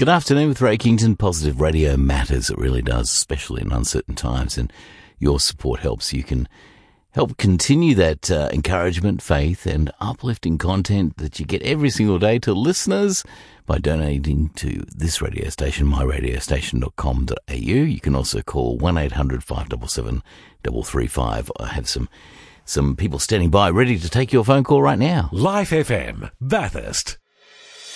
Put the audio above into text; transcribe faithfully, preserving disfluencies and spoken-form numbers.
Good afternoon with Ray Kington. Positive radio matters. It really does, especially in uncertain times. And your support helps. You can help continue that uh, encouragement, faith, and uplifting content that you get every single day to listeners by donating to this radio station, my radio station dot com dot a u. You can also call one eight hundred five seven seven three three five. I have some some people standing by ready to take your phone call right now. Life F M, Bathurst.